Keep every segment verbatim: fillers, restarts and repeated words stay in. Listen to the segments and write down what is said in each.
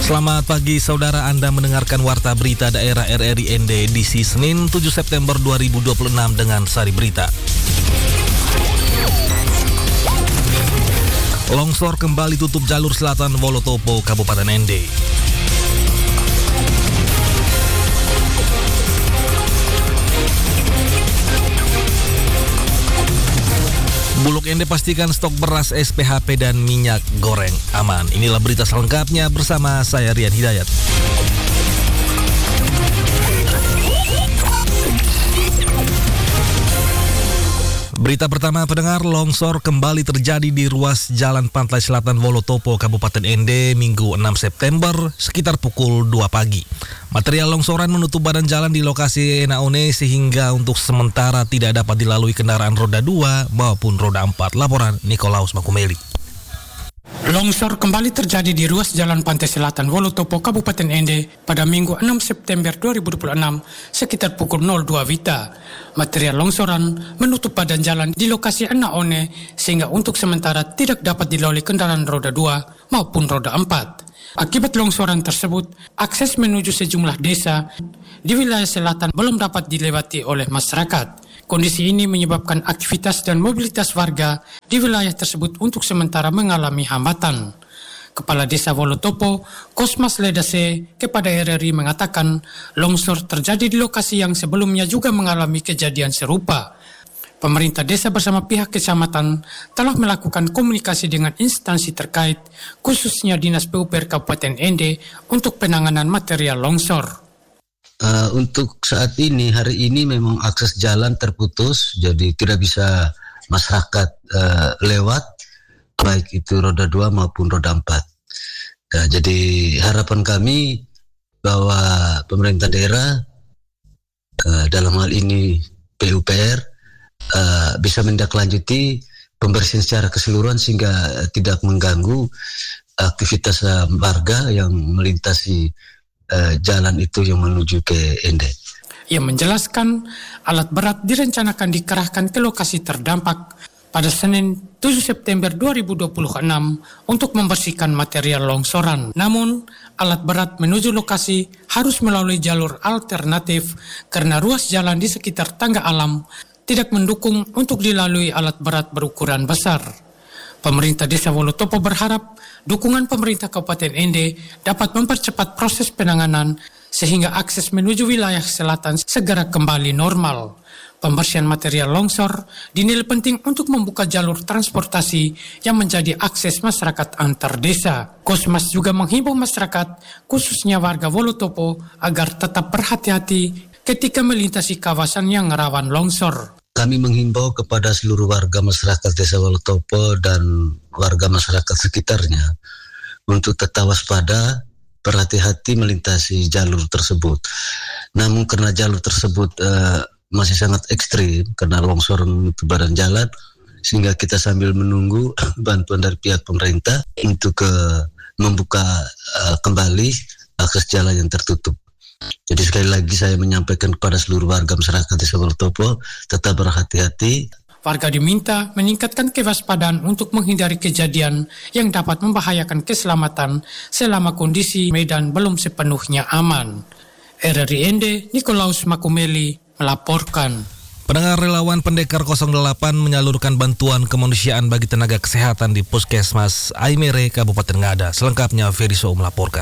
Selamat pagi saudara, Anda mendengarkan Warta Berita Daerah R R I N D edisi Senin tujuh September dua ribu dua puluh enam dengan Sari Berita. Longsor kembali tutup jalur selatan Wolotopo, Kabupaten N D. Bulog N D pastikan stok beras, S P H P dan minyak goreng aman. Inilah berita selengkapnya bersama saya Rian Hidayat. Berita pertama, pendengar, longsor kembali terjadi di ruas Jalan Pantai Selatan Wolotopo, Kabupaten N D, Minggu enam September, sekitar pukul dua pagi. Material longsoran menutup badan jalan di lokasi Enaone sehingga untuk sementara tidak dapat dilalui kendaraan roda dua maupun roda empat. Laporan Nikolaus Makumeli. Longsor kembali terjadi di ruas Jalan Pantai Selatan Wolotopo, Kabupaten N D pada Minggu enam September dua ribu dua puluh enam sekitar pukul nol dua Wita. Material longsoran menutup badan jalan di lokasi Enaone sehingga untuk sementara tidak dapat dilalui kendaraan roda dua maupun roda empat. Akibat longsoran tersebut, akses menuju sejumlah desa di wilayah selatan belum dapat dilewati oleh masyarakat. Kondisi ini menyebabkan aktivitas dan mobilitas warga di wilayah tersebut untuk sementara mengalami hambatan. Kepala Desa Wolotopo, Kosmas Ledase, kepada R R I mengatakan longsor terjadi di lokasi yang sebelumnya juga mengalami kejadian serupa. Pemerintah desa bersama pihak kecamatan telah melakukan komunikasi dengan instansi terkait, khususnya Dinas P U P R Kabupaten N D untuk penanganan material longsor. Uh, untuk saat ini, hari ini memang akses jalan terputus, jadi tidak bisa masyarakat uh, lewat, baik itu roda dua maupun roda empat. Uh, jadi harapan kami bahwa pemerintah daerah, uh, dalam hal ini P U P R, uh, bisa menindaklanjuti pembersihan secara keseluruhan sehingga tidak mengganggu aktivitas uh, warga yang melintasi Uh, jalan itu yang menuju ke N D. Ia menjelaskan alat berat direncanakan dikerahkan ke lokasi terdampak pada Senin tujuh September dua ribu dua puluh enam untuk membersihkan material longsoran. Namun, alat berat menuju lokasi harus melalui jalur alternatif karena ruas jalan di sekitar Tangga Alam tidak mendukung untuk dilalui alat berat berukuran besar. Pemerintah Desa Wolotopo berharap dukungan pemerintah Kabupaten N D dapat mempercepat proses penanganan sehingga akses menuju wilayah selatan segera kembali normal. Pembersihan material longsor dinilai penting untuk membuka jalur transportasi yang menjadi akses masyarakat antar desa. Kosmas juga menghimbau masyarakat, khususnya warga Wolotopo, agar tetap berhati-hati ketika melintasi kawasan yang rawan longsor. Kami menghimbau kepada seluruh warga masyarakat Desa Wolotopo dan warga masyarakat sekitarnya untuk tetap waspada, berhati-hati melintasi jalur tersebut. Namun karena jalur tersebut uh, masih sangat ekstrim karena longsor menutup badan jalan, sehingga kita sambil menunggu bantuan dari pihak pemerintah untuk uh, membuka uh, kembali akses jalan yang tertutup. Jadi sekali lagi saya menyampaikan kepada seluruh warga masyarakat Desa Wolotopo tetap berhati-hati. Warga diminta meningkatkan kewaspadaan untuk menghindari kejadian yang dapat membahayakan keselamatan selama kondisi medan belum sepenuhnya aman. R R I N D, Nikolaus Makumeli melaporkan. Pendengar, relawan Pendekar nol delapan menyalurkan bantuan kemanusiaan bagi tenaga kesehatan di Puskesmas Aimere, Kabupaten Ngada. Selengkapnya Feriso melaporkan.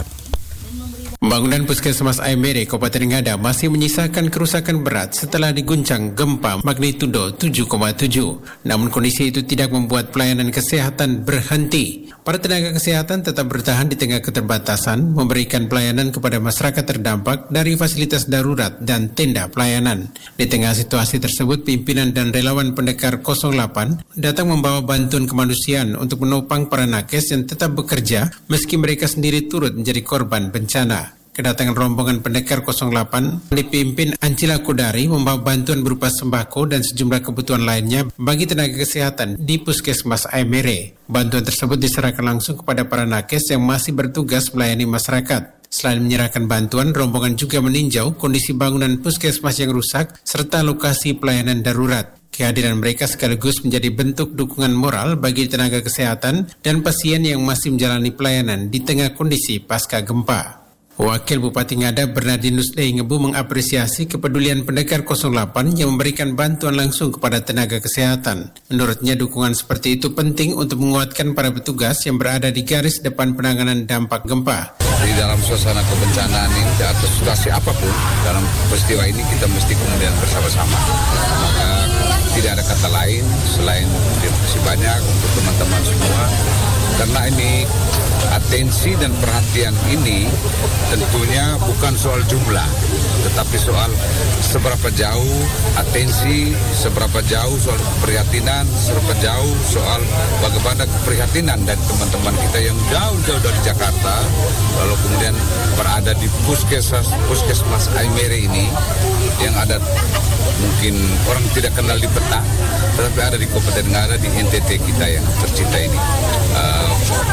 Bangunan Puskesmas Aimere, Kabupaten Ngada masih menyisakan kerusakan berat setelah diguncang gempa magnitudo tujuh koma tujuh. Namun kondisi itu tidak membuat pelayanan kesehatan berhenti. Para tenaga kesehatan tetap bertahan di tengah keterbatasan, memberikan pelayanan kepada masyarakat terdampak dari fasilitas darurat dan tenda pelayanan. Di tengah situasi tersebut, pimpinan dan relawan Pendekar nol delapan datang membawa bantuan kemanusiaan untuk menopang para nakes yang tetap bekerja meski mereka sendiri turut menjadi korban bencana. Kedatangan rombongan Pendekar nol delapan dipimpin Ancila Kudari membawa bantuan berupa sembako dan sejumlah kebutuhan lainnya bagi tenaga kesehatan di Puskesmas Aimere. Bantuan tersebut diserahkan langsung kepada para nakes yang masih bertugas melayani masyarakat. Selain menyerahkan bantuan, rombongan juga meninjau kondisi bangunan puskesmas yang rusak serta lokasi pelayanan darurat. Kehadiran mereka sekaligus menjadi bentuk dukungan moral bagi tenaga kesehatan dan pasien yang masih menjalani pelayanan di tengah kondisi pasca gempa. Wakil Bupati Ngada Bernardinus Lei Ngebu mengapresiasi kepedulian Pendekar nol delapan yang memberikan bantuan langsung kepada tenaga kesehatan. Menurutnya dukungan seperti itu penting untuk menguatkan para petugas yang berada di garis depan penanganan dampak gempa. Di dalam suasana kebencanaan ini atau situasi apapun dalam peristiwa ini kita mesti kemudian bersama-sama. Maka tidak ada kata lain selain terima kasih banyak untuk teman-teman semua. Karena ini atensi dan perhatian ini tentunya bukan soal jumlah, tetapi soal seberapa jauh atensi, seberapa jauh soal keprihatinan, seberapa jauh soal bagaimana keprihatinan dari teman-teman kita yang jauh-jauh dari Jakarta, lalu kemudian berada di puskesmas, puskesmas Aimere ini, yang ada mungkin orang tidak kenal di peta, tetapi ada di Kabupaten Ngada, di N T T kita yang tercinta ini. Uh,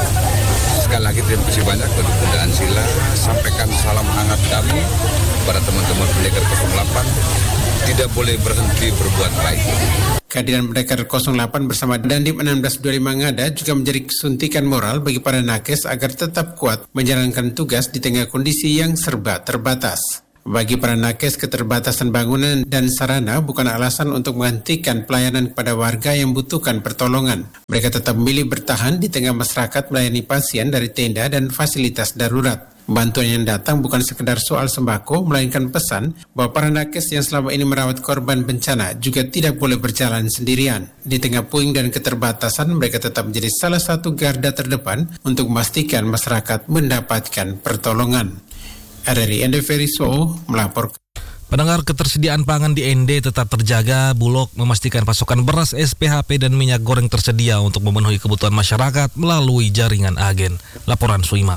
sekali lagi terima kasih banyak kepada Ansila. Sampaikan salam hangat kami pada teman-teman Pendekar nol delapan. Tidak boleh berhenti berbuat baik. Kehadiran Pendekar nol delapan bersama Dandim seribu enam ratus dua puluh lima Ngada juga menjadi suntikan moral bagi para nakes agar tetap kuat menjalankan tugas di tengah kondisi yang serba terbatas. Bagi para nakes, keterbatasan bangunan dan sarana bukan alasan untuk menghentikan pelayanan kepada warga yang membutuhkan pertolongan. Mereka tetap memilih bertahan di tengah masyarakat melayani pasien dari tenda dan fasilitas darurat. Bantuan yang datang bukan sekedar soal sembako, melainkan pesan bahwa para nakes yang selama ini merawat korban bencana juga tidak boleh berjalan sendirian. Di tengah puing dan keterbatasan, mereka tetap menjadi salah satu garda terdepan untuk memastikan masyarakat mendapatkan pertolongan. R R I N D Veriso melaporkan. Pendengar, ketersediaan pangan di N D tetap terjaga. Bulog memastikan pasokan beras, S P H P, dan minyak goreng tersedia untuk memenuhi kebutuhan masyarakat melalui jaringan agen. Laporan Suimam.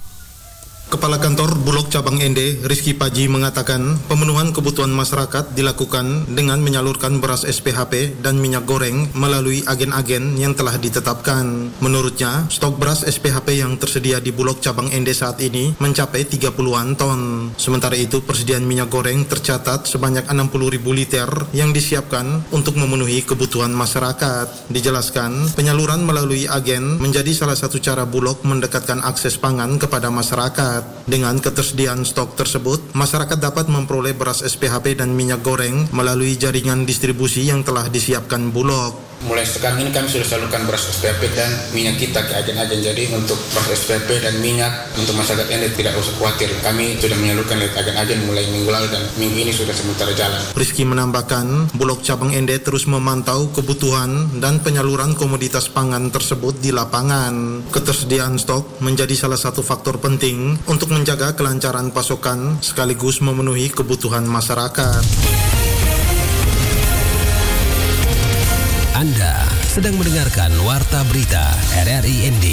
Kepala Kantor Bulog Cabang N D, Rizky Paji, mengatakan pemenuhan kebutuhan masyarakat dilakukan dengan menyalurkan beras S P H P dan minyak goreng melalui agen-agen yang telah ditetapkan. Menurutnya, stok beras S P H P yang tersedia di Bulog Cabang N D saat ini mencapai tiga puluhan ton. Sementara itu, persediaan minyak goreng tercatat sebanyak enam puluh ribu liter yang disiapkan untuk memenuhi kebutuhan masyarakat. Dijelaskan, penyaluran melalui agen menjadi salah satu cara Bulog mendekatkan akses pangan kepada masyarakat. Dengan ketersediaan stok tersebut, masyarakat dapat memperoleh beras S P H P dan minyak goreng melalui jaringan distribusi yang telah disiapkan Bulog. Mulai sekarang ini kami sudah salurkan beras S P H P dan minyak kita ke agen-agen. Jadi untuk beras S P H P dan minyak untuk masyarakat ini tidak usah khawatir. Kami sudah menyalurkan lewat agen-agen mulai minggu lalu dan minggu ini sudah sementara jalan. Rizky menambahkan, Bulog Cabang N D terus memantau kebutuhan dan penyaluran komoditas pangan tersebut di lapangan. Ketersediaan stok menjadi salah satu faktor penting untuk menjaga kelancaran pasokan sekaligus memenuhi kebutuhan masyarakat. Anda sedang mendengarkan Warta Berita R R I N D.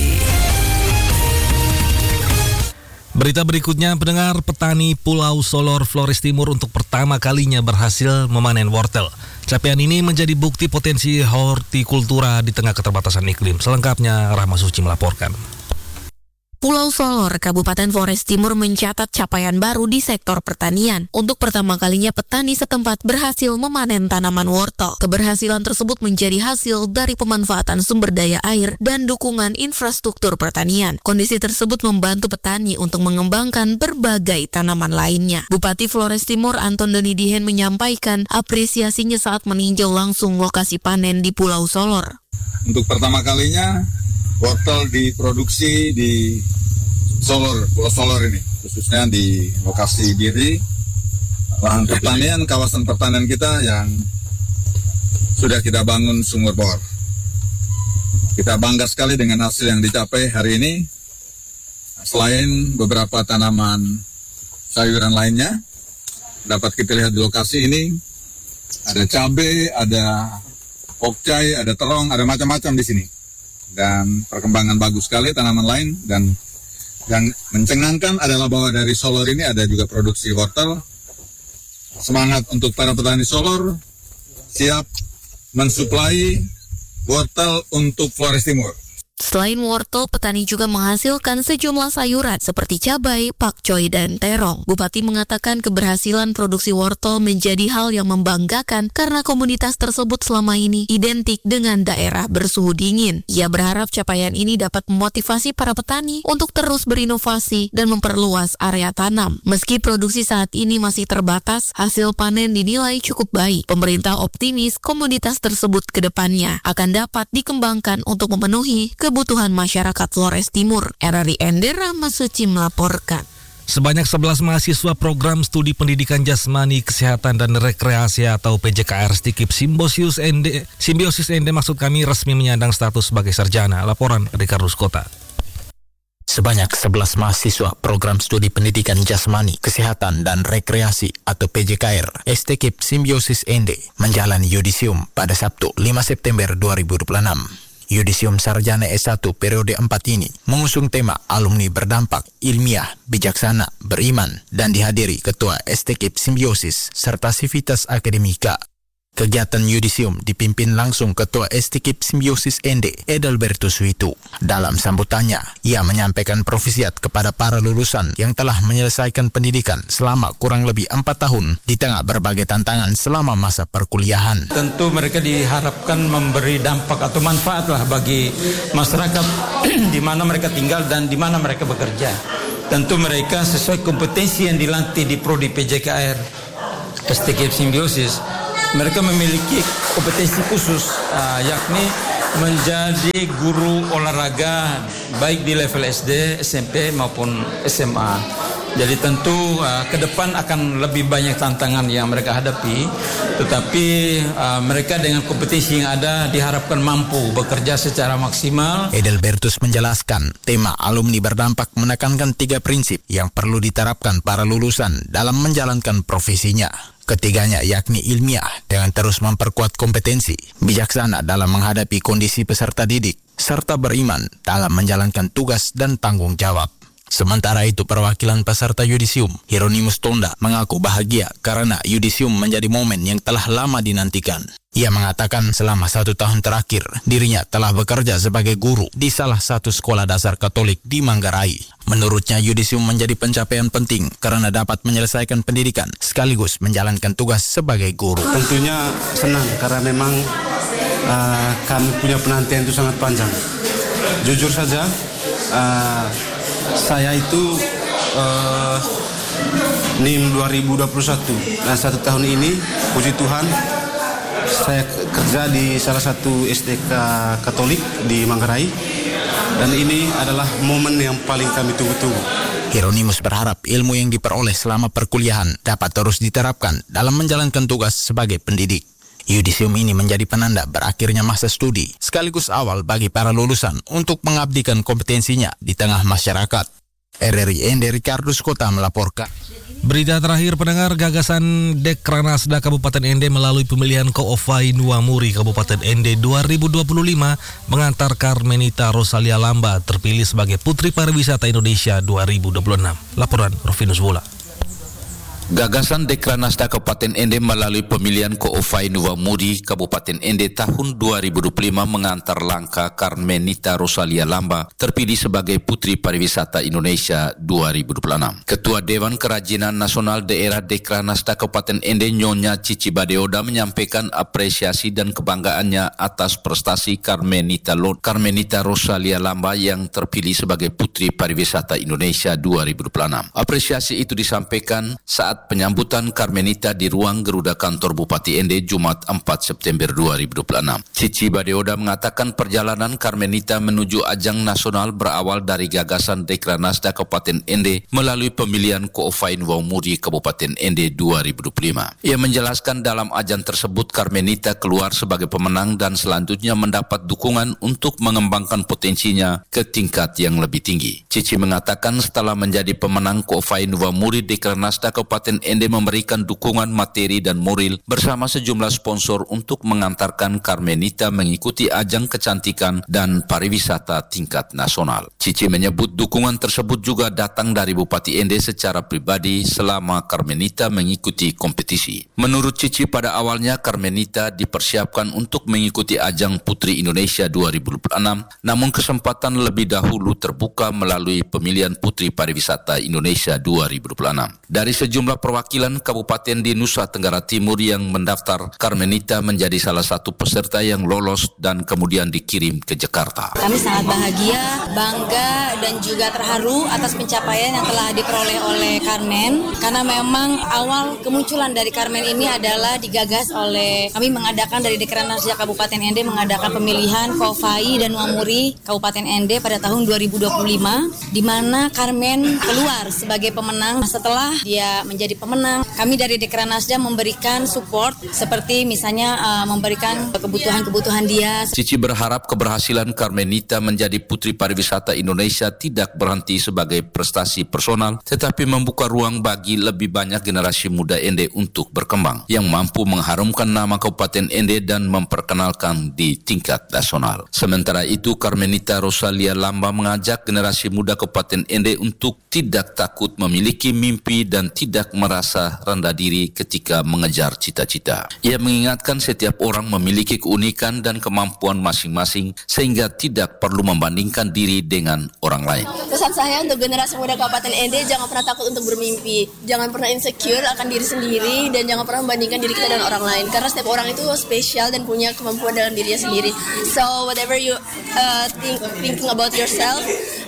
Berita berikutnya, pendengar, petani Pulau Solor, Flores Timur untuk pertama kalinya berhasil memanen wortel. Capaian ini menjadi bukti potensi hortikultura di tengah keterbatasan iklim. Selengkapnya, Rahma Suci melaporkan. Pulau Solor, Kabupaten Flores Timur mencatat capaian baru di sektor pertanian. Untuk pertama kalinya petani setempat berhasil memanen tanaman wortel. Keberhasilan tersebut menjadi hasil dari pemanfaatan sumber daya air dan dukungan infrastruktur pertanian. Kondisi tersebut membantu petani untuk mengembangkan berbagai tanaman lainnya. Bupati Flores Timur Anton Deni Dihen menyampaikan apresiasinya saat meninjau langsung lokasi panen di Pulau Solor. Untuk pertama kalinya wortel diproduksi di Solor, Pulau Solor ini, khususnya di lokasi diri lahan pertanian, kawasan pertanian kita yang sudah kita bangun sumur bor. Kita bangga sekali dengan hasil yang dicapai hari ini. Selain beberapa tanaman sayuran lainnya, dapat kita lihat di lokasi ini, ada cabai, ada pokcai, ada terong, ada macam-macam di sini. Dan perkembangan bagus sekali tanaman lain, dan yang mencengangkan adalah bahwa dari Solor ini ada juga produksi wortel. Semangat untuk para petani Solor, siap mensuplai wortel untuk Flores Timur. Selain wortel, petani juga menghasilkan sejumlah sayuran seperti cabai, pakcoy, dan terong. Bupati mengatakan keberhasilan produksi wortel menjadi hal yang membanggakan karena komunitas tersebut selama ini identik dengan daerah bersuhu dingin. Ia berharap capaian ini dapat memotivasi para petani untuk terus berinovasi dan memperluas area tanam. Meski produksi saat ini masih terbatas, hasil panen dinilai cukup baik. Pemerintah optimis komunitas tersebut ke depannya akan dapat dikembangkan untuk memenuhi kebutuhan masyarakat Flores Timur. R R I Ende Rahmasuci melaporkan. Sebanyak sebelas mahasiswa program studi pendidikan jasmani, kesehatan, dan rekreasi atau P J K R Stikip Simbiosis Ende, Simbiosis Ende maksud kami resmi menyandang status sebagai sarjana. Laporan Ricardo Kota. Sebanyak sebelas mahasiswa program studi pendidikan jasmani, kesehatan, dan rekreasi atau P J K R Stikip Simbiosis Ende menjalani yudisium pada Sabtu lima September dua ribu dua puluh enam. Yudisium Sarjana S satu periode empat ini mengusung tema alumni berdampak, ilmiah, bijaksana, beriman, dan dihadiri Ketua Stikip Simbiosis serta Sivitas Akademika. Kegiatan yudisium dipimpin langsung Ketua Stikip Simbiosis Ende, Edalbertus Witu. Dalam sambutannya, ia menyampaikan profisiat kepada para lulusan yang telah menyelesaikan pendidikan selama kurang lebih empat tahun di tengah berbagai tantangan selama masa perkuliahan. Tentu mereka diharapkan memberi dampak atau manfaat lah bagi masyarakat di mana mereka tinggal dan di mana mereka bekerja. Tentu mereka sesuai kompetensi yang dilatih di Prodi P J K R Stikip Simbiosis. Mereka memiliki kompetensi khusus, uh, yakni menjadi guru olahraga baik di level S D, S M P maupun S M A. Jadi tentu uh, ke depan akan lebih banyak tantangan yang mereka hadapi, tetapi uh, mereka dengan kompetensi yang ada diharapkan mampu bekerja secara maksimal. Edalbertus menjelaskan, tema alumni berdampak menekankan tiga prinsip yang perlu diterapkan para lulusan dalam menjalankan profesinya. Ketiganya yakni ilmiah dengan terus memperkuat kompetensi, bijaksana dalam menghadapi kondisi peserta didik, serta beriman dalam menjalankan tugas dan tanggung jawab. Sementara itu, perwakilan peserta yudisium, Hieronymus Tonda, mengaku bahagia karena yudisium menjadi momen yang telah lama dinantikan. Ia mengatakan selama satu tahun terakhir, dirinya telah bekerja sebagai guru di salah satu sekolah dasar Katolik di Manggarai. Menurutnya, yudisium menjadi pencapaian penting karena dapat menyelesaikan pendidikan sekaligus menjalankan tugas sebagai guru. Tentunya senang karena memang uh, kami punya penantian itu sangat panjang. Jujur saja, uh, saya itu uh, N I M dua ribu dua puluh satu dan satu tahun ini, puji Tuhan, saya kerja di salah satu S D K Katolik di Manggarai dan ini adalah momen yang paling kami tunggu-tunggu. Hieronymus berharap ilmu yang diperoleh selama perkuliahan dapat terus diterapkan dalam menjalankan tugas sebagai pendidik. Yudisium ini menjadi penanda berakhirnya masa studi, sekaligus awal bagi para lulusan untuk mengabdikan kompetensinya di tengah masyarakat. R R I Ende Ricardo Kota melaporkan. Berita terakhir pendengar, gagasan Dekranasda Kabupaten Ende melalui pemilihan Koofai Nuamuri Kabupaten Ende dua ribu dua puluh lima mengantar Carmenita Rosalia Lamba terpilih sebagai Putri Pariwisata Indonesia dua ribu dua puluh enam. Laporan Rovinus Bola. Gagasan Dekranasda Kabupaten Ende melalui pemilihan Koofai Nuamuri Kabupaten Ende tahun dua ribu dua puluh lima mengantar langkah Carmenita Rosalia Lamba terpilih sebagai Putri Pariwisata Indonesia dua ribu dua puluh enam. Ketua Dewan Kerajinan Nasional Daerah Dekranasda Kabupaten Ende Nyonya Cici Badeoda menyampaikan apresiasi dan kebanggaannya atas prestasi Carmenita, Carmenita Rosalia Lamba yang terpilih sebagai Putri Pariwisata Indonesia dua ribu dua puluh enam. Apresiasi itu disampaikan saat penyambutan Carmenita di ruang Garuda Kantor Bupati Ende Jumat empat September dua ribu dua puluh enam. Cici Badeoda mengatakan perjalanan Carmenita menuju ajang nasional berawal dari gagasan Dekranasda Kabupaten Ende melalui pemilihan Koofai Nuamuri Kabupaten Ende dua ribu dua puluh lima. Ia menjelaskan dalam ajang tersebut Carmenita keluar sebagai pemenang dan selanjutnya mendapat dukungan untuk mengembangkan potensinya ke tingkat yang lebih tinggi. Cici mengatakan setelah menjadi pemenang Koofai Nuamuri Dekranasda Kabupaten Kabupaten Ende memberikan dukungan materi dan moral bersama sejumlah sponsor untuk mengantarkan Carmenita mengikuti ajang kecantikan dan pariwisata tingkat nasional. Cici menyebut dukungan tersebut juga datang dari Bupati Ende secara pribadi selama Carmenita mengikuti kompetisi. Menurut Cici, pada awalnya Carmenita dipersiapkan untuk mengikuti ajang Putri Indonesia dua ribu dua puluh enam, namun kesempatan lebih dahulu terbuka melalui pemilihan Putri Pariwisata Indonesia dua ribu dua puluh enam. Dari sejumlah perwakilan kabupaten di Nusa Tenggara Timur yang mendaftar, Carmenita menjadi salah satu peserta yang lolos dan kemudian dikirim ke Jakarta. Kami sangat bahagia, bangga, dan juga terharu atas pencapaian yang telah diperoleh oleh Carmen, karena memang awal kemunculan dari Carmen ini adalah digagas oleh kami mengadakan dari Dekranasda Kabupaten Ende mengadakan pemilihan Kofai dan Wamuri Kabupaten Ende pada tahun dua ribu dua puluh lima, di mana Carmen keluar sebagai pemenang. Setelah dia menjadi pemenang, kami dari Dekranasda memberikan support seperti misalnya uh, memberikan kebutuhan-kebutuhan dia. Cici berharap keberhasilan Carmenita menjadi Putri Pariwisata Indonesia tidak berhenti sebagai prestasi personal, tetapi membuka ruang bagi lebih banyak generasi muda Ende untuk berkembang, yang mampu mengharumkan nama Kabupaten Ende dan memperkenalkan di tingkat nasional. Sementara itu, Carmenita Rosalia Lamba mengajak generasi muda Kabupaten Ende untuk tidak takut memiliki mimpi dan tidak merasa rendah diri ketika mengejar cita-cita. Ia mengingatkan setiap orang memiliki keunikan dan kemampuan masing-masing sehingga tidak perlu membandingkan diri dengan orang lain. Pesan saya untuk generasi muda Kabupaten Ende, jangan pernah takut untuk bermimpi, jangan pernah insecure akan diri sendiri, dan jangan pernah membandingkan diri kita dengan orang lain, karena setiap orang itu spesial dan punya kemampuan dalam dirinya sendiri. So whatever you uh, think, thinking about yourself,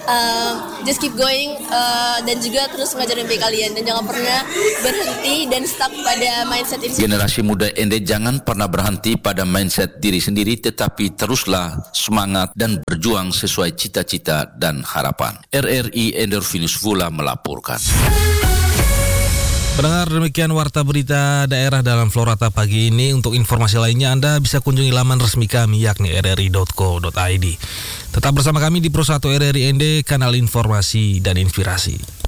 uh, just keep going, uh, dan juga terus mengajar mimpi kalian, dan jangan pernah berhenti dan stuck pada mindset ini. Generasi muda Ende jangan pernah berhenti pada mindset diri sendiri, tetapi teruslah semangat dan berjuang sesuai cita-cita dan harapan. R R I Endorfinus Vula melaporkan. Pendengar, demikian Warta Berita Daerah dalam Florata pagi ini. Untuk informasi lainnya Anda bisa kunjungi laman resmi kami yakni r r i dot co dot i d. Tetap bersama kami di Pro satu R R I Ende, kanal informasi dan inspirasi.